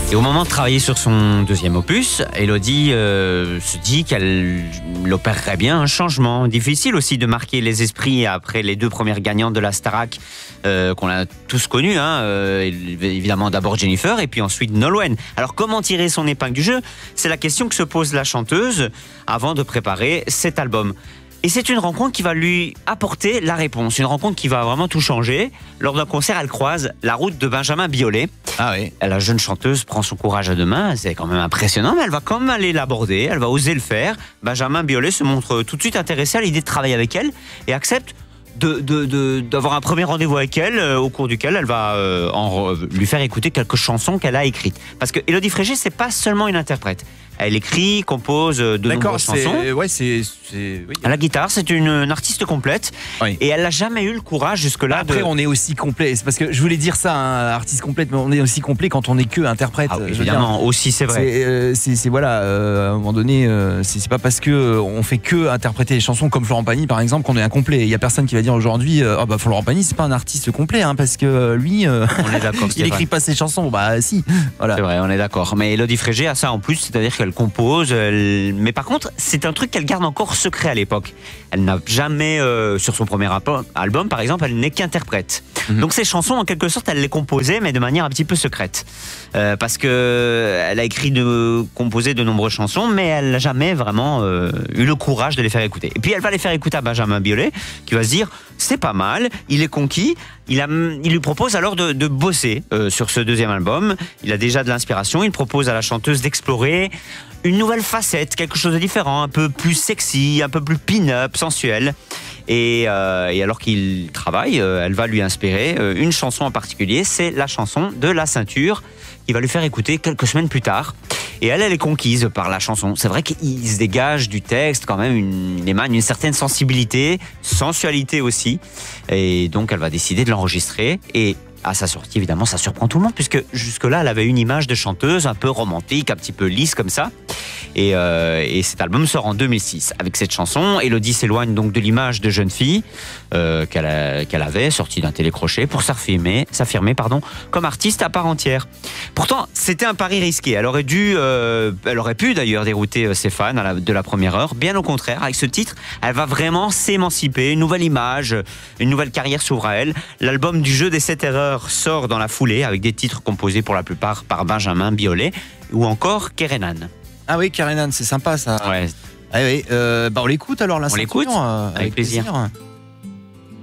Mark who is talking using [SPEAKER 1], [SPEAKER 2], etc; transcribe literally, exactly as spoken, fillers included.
[SPEAKER 1] Et au moment de travailler sur son deuxième opus, Élodie euh, se dit qu'elle opérerait bien un changement. Difficile aussi de marquer les esprits après les deux premières gagnantes de la Starac euh, qu'on a tous connues. Hein, euh, évidemment d'abord Jennifer et puis ensuite Nolwenn. Alors comment tirer son épingle du jeu? C'est la question que se pose la chanteuse avant de préparer cet album. Et c'est une rencontre qui va lui apporter la réponse. Une rencontre qui va vraiment tout changer. Lors d'un concert, elle croise la route de Benjamin Biolay.
[SPEAKER 2] Ah oui.
[SPEAKER 1] La jeune chanteuse prend son courage à deux mains. C'est quand même impressionnant, mais elle va quand même aller l'aborder. Elle va oser le faire. Benjamin Biolay se montre tout de suite intéressé à l'idée de travailler avec elle et accepte de, de, de, d'avoir un premier rendez-vous avec elle, euh, au cours duquel elle va euh, en, lui faire écouter quelques chansons qu'elle a écrites. Parce que Élodie Frégé, c'est pas seulement une interprète. Elle écrit, compose de nombreuses chansons.
[SPEAKER 2] Ouais, c'est, c'est, oui.
[SPEAKER 1] À la guitare, c'est une, une artiste complète.
[SPEAKER 2] Oui.
[SPEAKER 1] Et elle n'a jamais eu le courage jusque-là.
[SPEAKER 2] Après,
[SPEAKER 1] de...
[SPEAKER 2] on est aussi complet. C'est parce que je voulais dire ça, hein, artiste complète, mais on est aussi complet quand on est que interprète.
[SPEAKER 1] Ah, évidemment, dire, aussi, c'est vrai.
[SPEAKER 2] C'est, euh, c'est, c'est voilà, euh, à un moment donné, euh, c'est, c'est pas parce que euh, on fait que interpréter les chansons comme Florent Pagny, par exemple, qu'on est incomplet. Il y a personne qui va dire aujourd'hui, euh, oh, bah Florent Pagny, c'est pas un artiste complet, hein, parce que euh, lui, euh,
[SPEAKER 1] on est d'accord.
[SPEAKER 2] il écrit pas ses chansons. Bah si. Voilà.
[SPEAKER 1] C'est vrai, on est d'accord. Mais Élodie Frégé a ça en plus, c'est-à-dire qu'elle compose. Mais par contre, c'est un truc qu'elle garde encore secret à l'époque. Elle n'a jamais, euh, sur son premier album, par exemple, elle n'est qu'interprète. Mmh. Donc ces chansons, en quelque sorte, elle les composait, mais de manière un petit peu secrète. Euh, parce que elle a écrit, de, composé de nombreuses chansons, mais elle n'a jamais vraiment euh, eu le courage de les faire écouter. Et puis elle va les faire écouter à Benjamin Biolay, qui va se dire, c'est pas mal, il est conquis. Il, a, il lui propose alors de, de bosser euh, sur ce deuxième album. Il a déjà de l'inspiration. Il propose à la chanteuse d'explorer une nouvelle facette, quelque chose de différent, un peu plus sexy, un peu plus pin-up, sensuel. Et, euh, et alors qu'il travaille, euh, elle va lui inspirer euh, une chanson en particulier. C'est la chanson de La Ceinture, qu'il va lui faire écouter quelques semaines plus tard. Et elle, elle est conquise par la chanson. C'est vrai qu'il se dégage du texte quand même, une, il émane une certaine sensibilité, sensualité aussi. Et donc, elle va décider de l'enregistrer. Et à sa sortie, évidemment, ça surprend tout le monde, puisque jusque-là, elle avait une image de chanteuse un peu romantique, un petit peu lisse comme ça. Et, euh, et cet album sort en deux mille six. Avec cette chanson, Élodie s'éloigne donc de l'image de jeune fille euh, qu'elle, a, qu'elle avait, sortie d'un télécrochet, pour s'affirmer, s'affirmer pardon, comme artiste à part entière. Pourtant, c'était un pari risqué. Elle aurait dû, euh, elle aurait pu d'ailleurs dérouter ses fans à la, de la première heure. Bien au contraire, avec ce titre, elle va vraiment s'émanciper. Une nouvelle image, une nouvelle carrière s'ouvre à elle. L'album du Jeu des Sept Erreurs sort dans la foulée, avec des titres composés pour la plupart par Benjamin Biolay ou encore Kerenan.
[SPEAKER 2] Ah oui, Kerenan, c'est sympa ça.
[SPEAKER 1] Ouais.
[SPEAKER 2] Ah oui, euh, bah on l'écoute alors, La Ceinture.
[SPEAKER 1] On l'écoute,
[SPEAKER 2] euh,
[SPEAKER 1] avec, avec plaisir. plaisir.